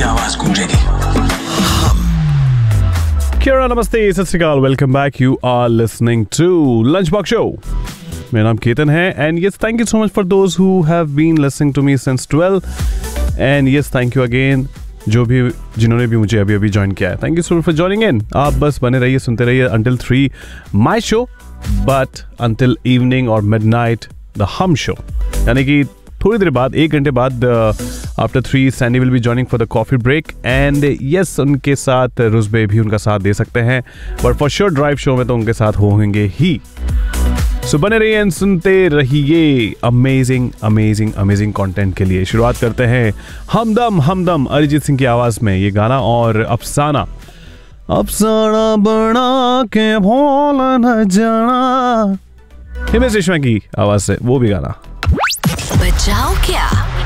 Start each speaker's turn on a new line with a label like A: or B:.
A: आवाज गूंजेगी।
B: Kira, namaste, sat sri akal, welcome back. You are listening to Lunchbox Show. मेरा नाम केतन है and yes, thank you so much for those who have been listening to me since 12 and yes, thank you again जिन्होंने भी मुझे अभी join किया है. Thank you so much for joining in. आप बस बने रहिए, सुनते रहिए until 3 my show, but until evening or midnight the hum show. यानी कि थोड़ी देर बाद, 1 घंटे बाद, after 3 Sandy will be joining for the coffee break and yes, उनके साथ रुजबे भी उनका साथ दे सकते हैं, but for sure drive show में तो उनके साथ होंगे ही. सो बने रहिए एंड सुनते रहिए अमेजिंग अमेजिंग अमेजिंग कंटेंट के लिए. शुरुआत करते हैं हमदम हमदम अरिजीत सिंह की आवाज में ये गाना, और अफसाना बना के भूल न जाना हिमेश रेशमिया की आवाज से वो भी गाना.
C: बचाओ क्या